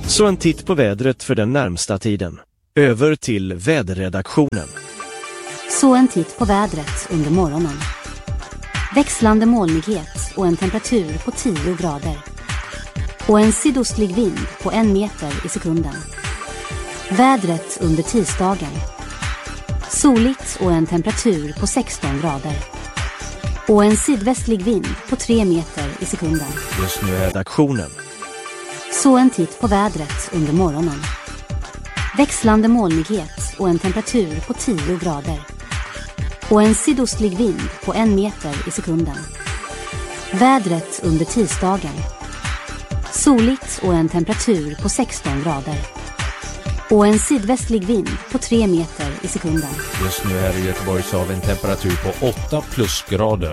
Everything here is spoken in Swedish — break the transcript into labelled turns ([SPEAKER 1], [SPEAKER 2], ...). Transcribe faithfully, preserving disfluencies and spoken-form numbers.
[SPEAKER 1] Så en titt på vädret för den närmsta tiden. Över till väderredaktionen.
[SPEAKER 2] Så en titt på vädret under morgonen. Växlande molnighet och en temperatur på tio grader. Och en sydostlig vind på en meter i sekunden. Vädret under tisdagen. Soligt och en temperatur på sexton grader. Och en sydvästlig vind på tre meter i sekunden.
[SPEAKER 1] Just nu är redaktionen.
[SPEAKER 2] Så en titt på vädret under morgonen. Växlande molnighet och en temperatur på tio grader. Och en sydostlig vind på en meter i sekunden. Vädret under tisdagen. Soligt och en temperatur på sexton grader. Och en sydvästlig vind på tre meter i sekunden.
[SPEAKER 3] Just nu är det i Göteborg så har vi en temperatur på åtta plusgrader.